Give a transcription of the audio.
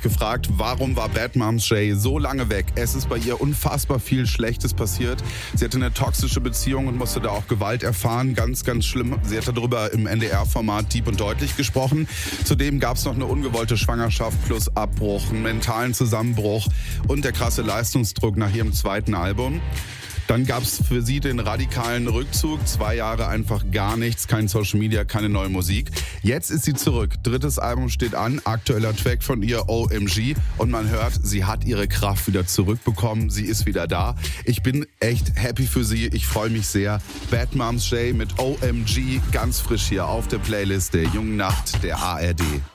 gefragt, warum war Bad Moms J so lange weg? Es ist bei ihr unfassbar viel Schlechtes passiert. Sie hatte eine toxische Beziehung und musste da auch Gewalt erfahren. Ganz, ganz schlimm. Sie hat darüber im NDR-Format Deep und Deutlich gesprochen. Zudem gab es noch eine ungewollte Schwangerschaft plus Abbruch, einen mentalen Zusammenbruch und der krasse Leistungsdruck nach ihrem zweiten Album. Dann gab es für sie den radikalen Rückzug, 2 Jahre einfach gar nichts, kein Social Media, keine neue Musik. Jetzt ist sie zurück, 3. Album steht an, aktueller Track von ihr, OMG. Und man hört, sie hat ihre Kraft wieder zurückbekommen, sie ist wieder da. Ich bin echt happy für sie, ich freue mich sehr. Bad Moms J mit OMG, ganz frisch hier auf der Playlist der Jungen Nacht der ARD.